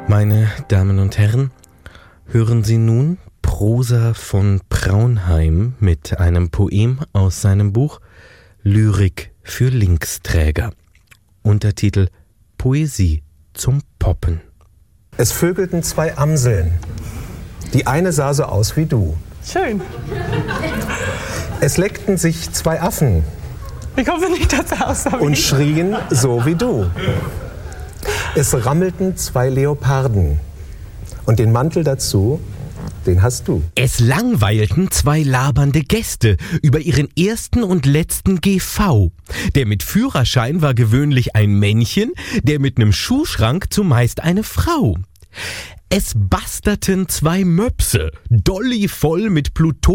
Meine Damen und Herren, hören Sie nun Prosa von Praunheim mit einem Poem aus seinem Buch Lyrik für Linksträger. Untertitel Poesie zum Poppen. Es vögelten zwei Amseln. Die eine sah so aus wie du. Schön. Es leckten sich zwei Affen Ich hoffe nicht, dass er aussah wie und ich. schrien so wie du. Es rammelten zwei Leoparden. Und den Mantel dazu, den hast du. Es langweilten zwei labernde Gäste über ihren ersten und letzten GV. Der mit Führerschein war gewöhnlich ein Männchen, der mit nem Schuhschrank zumeist eine Frau. Es basterten zwei Möpse, Dolly voll mit Pluton.